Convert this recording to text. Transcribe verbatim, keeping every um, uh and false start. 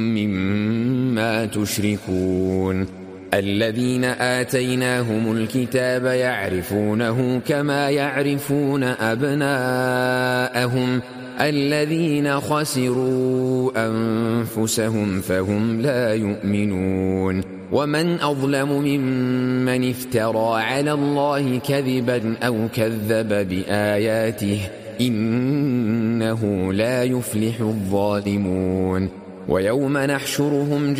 مما تشركون الذين آتيناهم الكتاب يعرفونه كما يعرفون أبناءهم الذين خسروا أنفسهم فهم لا يؤمنون ومن أظلم ممن افترى على الله كذبا أو كذب بآياته إنه لا يفلح الظالمون ويوم نحشرهم